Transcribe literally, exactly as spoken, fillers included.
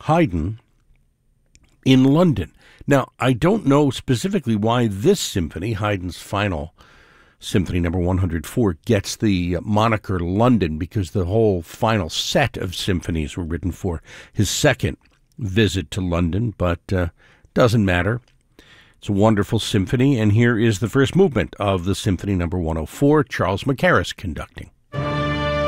Haydn in London. Now, I don't know specifically why this symphony, Haydn's final Symphony number one hundred four, gets the moniker London, because the whole final set of symphonies were written for his second visit to London, but uh, doesn't matter. It's a wonderful symphony, and here is the first movement of the Symphony number one oh four, Charles Mackerras conducting.